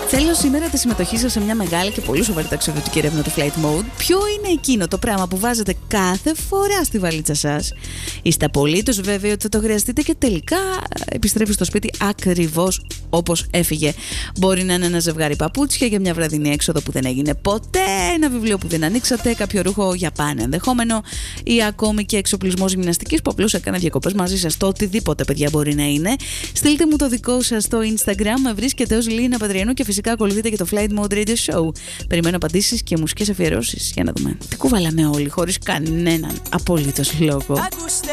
Θέλω σήμερα τη συμμετοχή σας σε μια μεγάλη και πολύ σοβαρή ταξιδιωτική έρευνα του Flight Mode. Ποιο είναι εκείνο το πράγμα που βάζετε κάθε φορά στη βαλίτσα σας? Είστε απολύτως βέβαιοι ότι θα το χρειαστείτε και τελικά επιστρέφει στο σπίτι ακριβώς όπως έφυγε? Μπορεί να είναι ένα ζευγάρι παπούτσια για μια βραδινή έξοδο που δεν έγινε ποτέ, ένα βιβλίο που δεν ανοίξατε, κάποιο ρούχο για πάνε ενδεχόμενο, ή ακόμη και εξοπλισμός γυμναστικής που απλώς έκανα διακοπές μαζί σας. Το οτιδήποτε, παιδιά, μπορεί να είναι. Στείλτε μου το δικό σας στο Instagram, με βρίσκετε ως Λίνα Παντριανού και φυσικά ακολουθείτε και το Flight Mode Radio Show. Περιμένω απαντήσεις και μουσικές αφιερώσεις για να δούμε τι κουβαλάμε όλοι χωρίς κανέναν απολύτως λόγο.